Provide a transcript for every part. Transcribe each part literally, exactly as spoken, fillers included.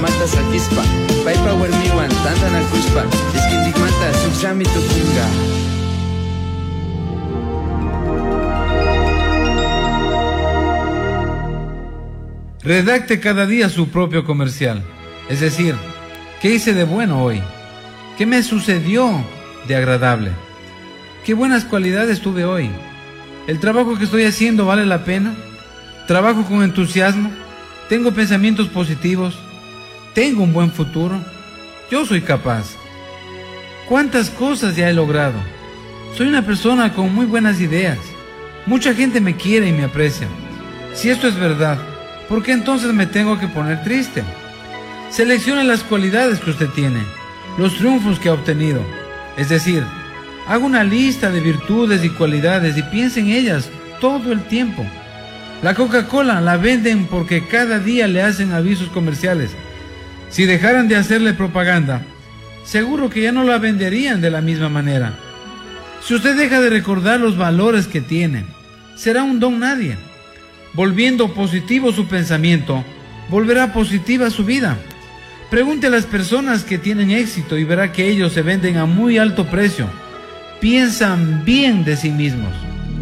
Mata satispa, paipa warmiwan, tanta nakuspa, esquindigmata, suxami tukunga. Redacte cada día su propio comercial. Es decir, ¿qué hice de bueno hoy? ¿Qué me sucedió de agradable? ¿Qué buenas cualidades tuve hoy? ¿El trabajo que estoy haciendo vale la pena? ¿Trabajo con entusiasmo? ¿Tengo pensamientos positivos? ¿Tengo un buen futuro? Yo soy capaz. ¿Cuántas cosas ya he logrado? Soy una persona con muy buenas ideas. Mucha gente me quiere y me aprecia. Si esto es verdad, ¿por qué entonces me tengo que poner triste? Seleccione las cualidades que usted tiene, los triunfos que ha obtenido. Es decir, haga una lista de virtudes y cualidades y piense en ellas todo el tiempo. La Coca-Cola la venden porque cada día le hacen avisos comerciales. Si dejaran de hacerle propaganda, seguro que ya no la venderían de la misma manera. Si usted deja de recordar los valores que tiene, será un don nadie. Volviendo positivo su pensamiento, volverá positiva su vida. Pregunte a las personas que tienen éxito y verá que ellos se venden a muy alto precio. Piensan bien de sí mismos.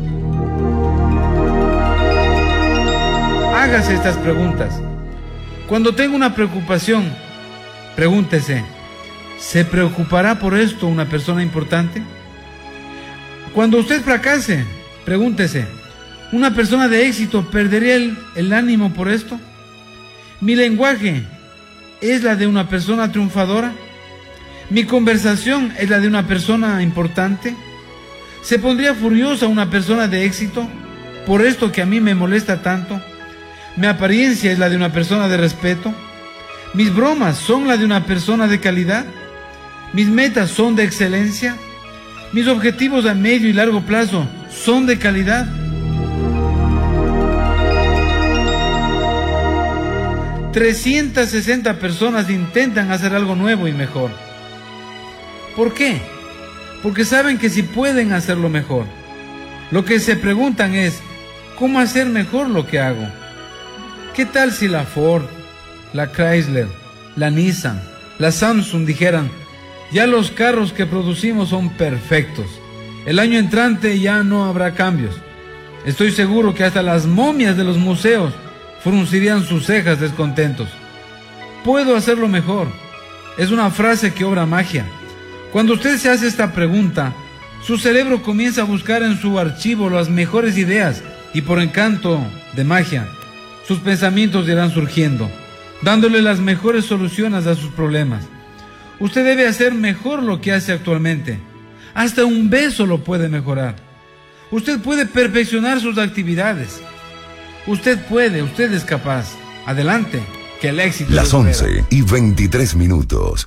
Hágase estas preguntas. Cuando tenga una preocupación, pregúntese, ¿se preocupará por esto una persona importante? Cuando usted fracase, pregúntese, ¿una persona de éxito perdería el, el ánimo por esto? ¿Mi lenguaje es la de una persona triunfadora? ¿Mi conversación es la de una persona importante? ¿Se pondría furiosa una persona de éxito por esto que a mí me molesta tanto? ¿Mi apariencia es la de una persona de respeto? ¿Mis bromas son la de una persona de calidad? ¿Mis metas son de excelencia? ¿Mis objetivos a medio y largo plazo son de calidad? trescientas sesenta personas intentan hacer algo nuevo y mejor. ¿Por qué? Porque saben que sí pueden hacerlo mejor. Lo que se preguntan es, ¿cómo hacer mejor lo que hago? ¿Qué tal si la Ford, la Chrysler, la Nissan, la Samsung dijeran, ya los carros que producimos son perfectos, el año entrante ya no habrá cambios? Estoy seguro que hasta las momias de los museos fruncirían sus cejas descontentos. Puedo hacerlo mejor. Es una frase que obra magia. Cuando usted se hace esta pregunta, su cerebro comienza a buscar en su archivo las mejores ideas y por encanto de magia, sus pensamientos irán surgiendo, dándole las mejores soluciones a sus problemas. Usted debe hacer mejor lo que hace actualmente. Hasta un beso lo puede mejorar. Usted puede perfeccionar sus actividades. Usted puede, usted es capaz. Adelante, que el éxito... Las once y veintitrés minutos.